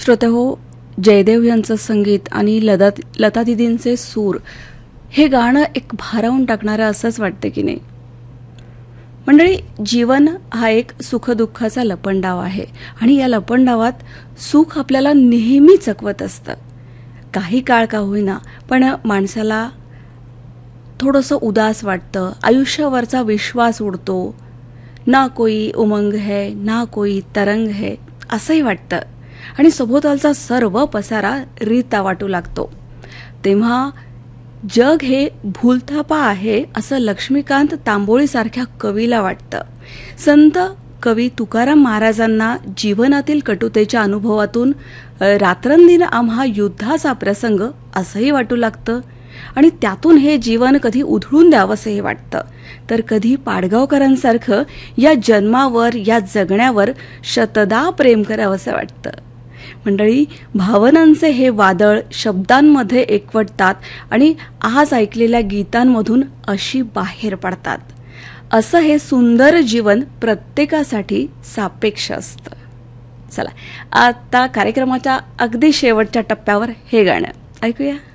श्रोतेहो, जयदेव यांचं संगीत आणि लता दिदींचे सूर हे गाणं एक भारावून टाकणारं असंच वाटतं की नाही. मंडळी, जीवन हा एक सुखदुःखाचा लपंडाव आहे आणि या लपंडावात सुख आपल्याला नेहमी चकवत असतं. काही काळ का होईना पण माणसाला थोडंसं उदास वाटतं, आयुष्यावरचा विश्वास उडतो. ना कोई उमंग है ना कोई तरंग है असंही वाटतं आणि सभोवतालचा सर्व पसारा रीता वाटू लागतो. तेव्हा जग हे भूलथापा आहे असं लक्ष्मीकांत तांबोळीसारख्या कवीला वाटतं. संत कवी तुकाराम महाराजांना जीवनातील कटुतेच्या अनुभवातून रात्रंदिन आम्हा युद्धाचा प्रसंग असंही वाटू लागतं आणि त्यातून हे जीवन कधी उधळून द्यावंसंही वाटतं, तर कधी पाडगावकरांसारखं या जन्मावर या जगण्यावर शतदा प्रेम करावंसं वाटतं. मंडळी, भावनांचे हे वादळ शब्दांमध्ये एकवटतात आणि आज ऐकलेल्या गीतांमधून अशी बाहेर पडतात. असं हे सुंदर जीवन प्रत्येकासाठी सापेक्ष असतं. चला, आता कार्यक्रमाच्या अगदी शेवटच्या टप्प्यावर हे गाणं ऐकूया.